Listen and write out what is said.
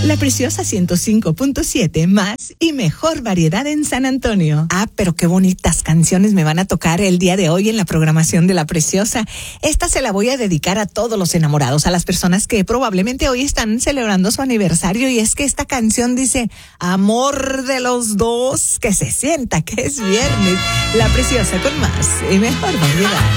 La Preciosa 105.7, más y mejor variedad en San Antonio. Ah, pero qué bonitas canciones me van a tocar el día de hoy en la programación de La Preciosa. Esta se la voy a dedicar a todos los enamorados, a las personas que probablemente hoy están celebrando su aniversario, y es que esta canción dice, amor de los dos, que se sienta que es viernes. La Preciosa con más y mejor variedad.